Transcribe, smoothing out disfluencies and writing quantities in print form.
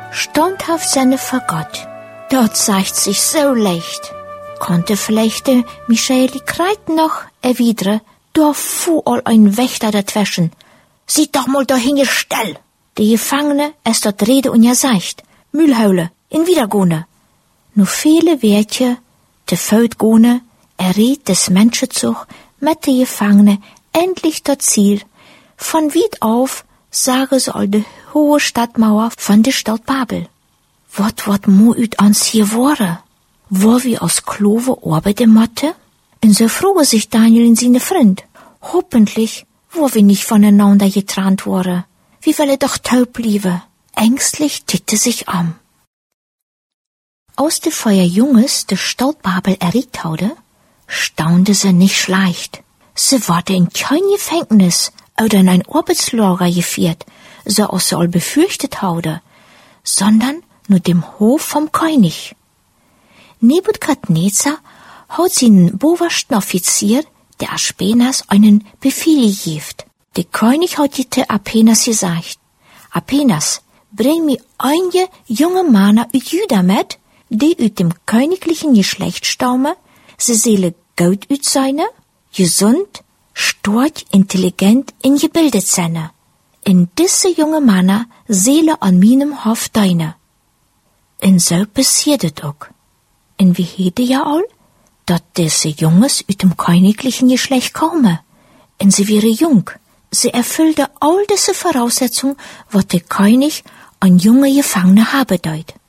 standhaft seine vor Gott. Dort zeigt sich so leicht. Konnte vielleicht der Michaeli Kreit noch erwidern, da fuhr all ein Wächter dazwischen. Sieht doch mal dahin stell. Die Gefangene es dort rede und ja seicht. Mühlhaule, in Wiedergone. Nur viele Wertje, de Feldgone, erriet des Menschenzug mit de Gefangene endlich dort Ziel. Von weit auf sage so all de hohe Stadtmauer von de Stadt Babel. Wat mo üt ans hier wore? Wo wir aus Klove arbeiten motte? Und so frohe sich Daniel in seine Freund. Hoffentlich, wo wir nicht voneinander getrennt wore. Wie will doch taub bliebe? Ängstlich titte sich an. Aus de Feuer Junges de Stadt Babel erriet haude, staunte sie nicht schleicht. Sie wurde in kein Gefängnis oder in ein Arbeitslager geführt, so aus all befürchtet haude, sondern nur dem Hof vom König. Nebukadnezar hat seinen obersten Offizier, der Aspenas, einen Befehl gegeben. Der König hat jete Apenas gesagt, Apenas, bring mir einige junge Männer aus Juda mit, die aus dem königlichen Geschlecht stammen, sie seele gut ut seine, gesund, stark, intelligent und gebildet seine. In diese junge Männer seele an meinem Hof deine. Und so passiert es auch. Und wie hätte ja all, dass diese Junges aus dem königlichen Geschlecht kommen. Und sie wäre jung. Sie erfüllte all diese Voraussetzungen, was der König an junge Gefangene habe deut.